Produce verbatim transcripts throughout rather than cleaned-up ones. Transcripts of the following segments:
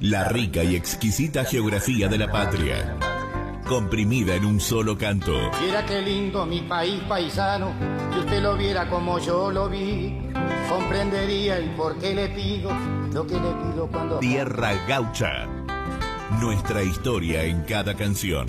La rica y exquisita geografía de la patria, comprimida en un solo canto. Viera qué lindo mi país paisano, si usted lo viera como yo lo vi, comprendería el por qué le pido lo que le pido cuando... Tierra Gaucha, nuestra historia en cada canción.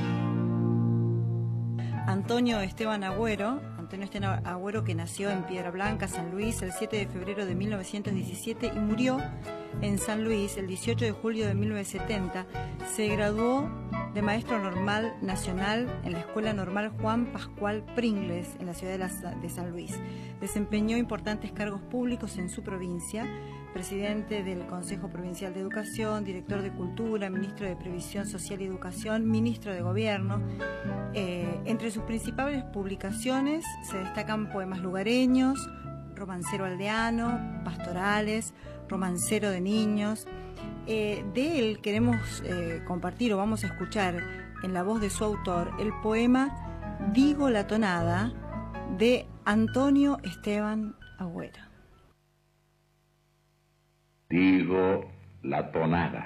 Antonio Esteban Agüero, Antonio Esteban Agüero, que nació en Piedra Blanca, San Luis, el siete de febrero de mil novecientos diecisiete y murió en San Luis el dieciocho de julio de mil novecientos setenta, se graduó de maestro normal nacional en la Escuela Normal Juan Pascual Pringles en la ciudad de, la, de San Luis. Desempeñó importantes cargos públicos en su provincia: presidente del Consejo Provincial de Educación, director de Cultura, ministro de Previsión Social y Educación, ministro de Gobierno. Eh, entre sus principales publicaciones se destacan poemas lugareños, romancero aldeano, pastorales, romancero de niños. Eh, de él queremos eh, compartir o vamos a escuchar en la voz de su autor el poema Digo la tonada de Antonio Esteban Agüero. Digo la tonada.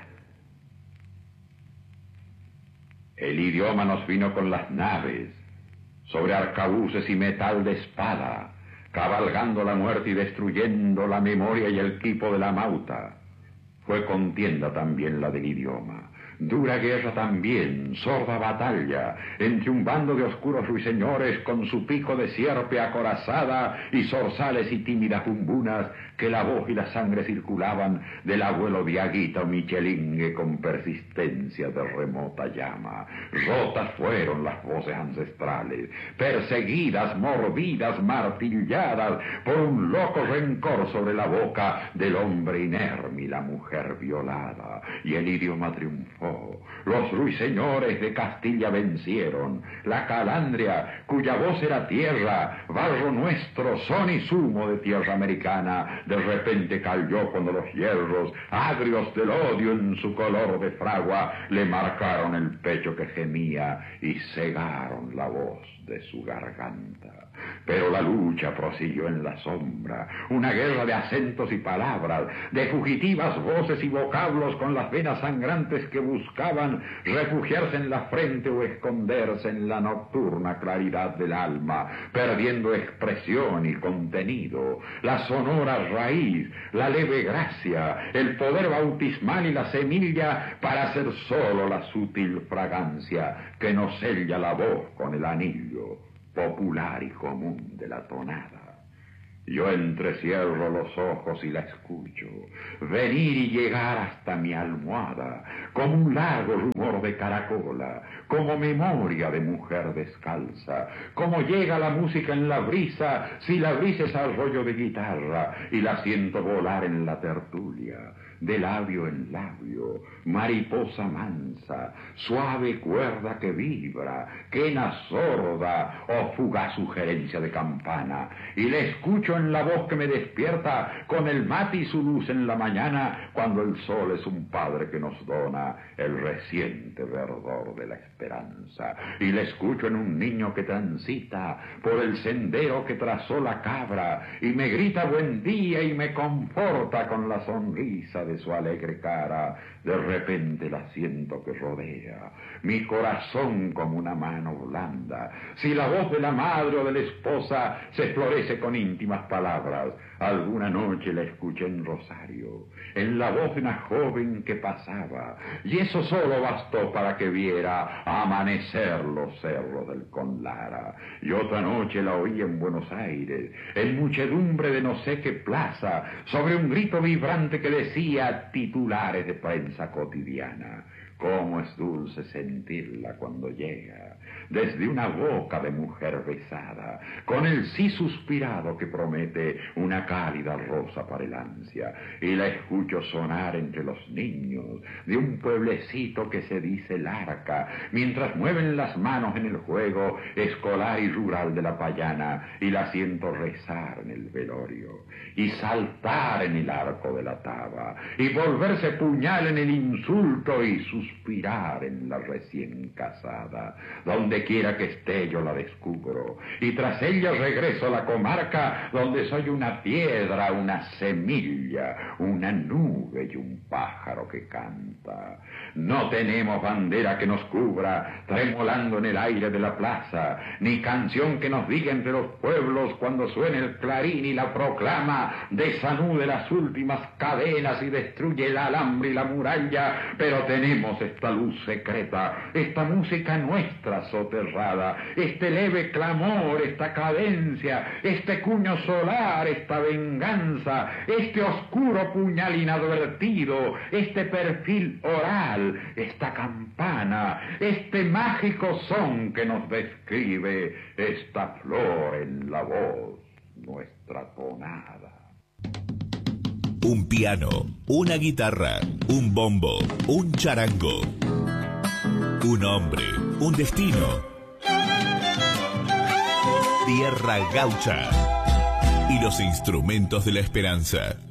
El idioma nos vino con las naves, sobre arcabuces y metal de espada, cabalgando la muerte y destruyendo la memoria y el quipo de la mauta. Fue contienda también la del idioma, dura guerra también, sorda batalla, entre un bando de oscuros ruiseñores con su pico de sierpe acorazada y zorzales y tímidas bumbunas que la voz y la sangre circulaban del abuelo Diaguita o Michelingue con persistencia de remota llama. Rotas fueron las voces ancestrales, perseguidas, mordidas, martilladas por un loco rencor sobre la boca del hombre inerme y la mujer violada, y el idioma triunfó. Los ruiseñores de Castilla vencieron, la calandria, cuya voz era tierra, barro nuestro, son y zumo de tierra americana, de repente cayó cuando los hierros, agrios del odio en su color de fragua, le marcaron el pecho que gemía y cegaron la voz de su garganta. Pero la lucha prosiguió en la sombra, una guerra de acentos y palabras, de fugitivas voces y vocablos con las venas sangrantes que buscaban refugiarse en la frente o esconderse en la nocturna claridad del alma, perdiendo expresión y contenido, la sonora raíz, la leve gracia, el poder bautismal y la semilla para ser solo la sutil fragancia que nos sella la voz con el anillo popular y común de la tonada. Yo entrecierro los ojos y la escucho, venir y llegar hasta mi almohada, como un largo rumor de caracola, como memoria de mujer descalza, como llega la música en la brisa, si la brisa es arroyo de guitarra, y la siento volar en la tertulia, de labio en labio, mariposa mansa, suave cuerda que vibra, quena sorda o fugaz sugerencia de campana, y le escucho en la voz que me despierta con el mate y su luz en la mañana, cuando el sol es un padre que nos dona el reciente verdor de la esperanza, y le escucho en un niño que transita por el sendero que trazó la cabra, y me grita buen día y me conforta con la sonrisa de su alegre cara. De repente la siento que rodea mi corazón como una mano blanda. Si la voz de la madre o de la esposa se florece con íntimas palabras, alguna noche la escuché en Rosario, en la voz de una joven que pasaba, y eso solo bastó para que viera amanecer los cerros del Conlara. Y otra noche la oí en Buenos Aires, en muchedumbre de no sé qué plaza, sobre un grito vibrante que decía titulares de prensa cotidiana. Cómo es dulce sentirla cuando llega, desde una boca de mujer besada, con el sí suspirado que promete una cálida rosa para el ansia, y la escucho sonar entre los niños de un pueblecito que se dice Larca, mientras mueven las manos en el juego escolar y rural de la payana, y la siento rezar en el velorio, y saltar en el arco de la taba, y volverse puñal en el insulto, y suspirar en la recién casada, donde Donde quiera que esté yo la descubro, y tras ella regreso a la comarca donde soy una piedra, una semilla, una nube y un pájaro que canta. No tenemos bandera que nos cubra, tremolando en el aire de la plaza, ni canción que nos diga entre los pueblos cuando suene el clarín y la proclama, desanude las últimas cadenas y destruye el alambre y la muralla, pero tenemos esta luz secreta, esta música nuestra soterrada, este leve clamor, esta cadencia, este cuño solar, esta venganza, este oscuro puñal inadvertido, este perfil oral, esta campana, este mágico son que nos describe, esta flor en la voz, nuestra tonada. Un piano, una guitarra, un bombo, un charango, un hombre, un destino. Tierra Gaucha y los instrumentos de la esperanza.